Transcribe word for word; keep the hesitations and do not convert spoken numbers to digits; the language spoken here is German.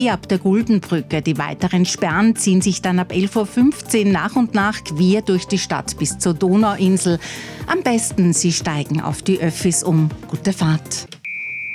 ab der Guldenbrücke. Die weiteren Sperren ziehen sich dann ab elf Uhr fünfzehn nach und nach quer durch die Stadt bis zur Donauinsel. Am besten, Sie steigen auf die Öffis um. Gute Fahrt!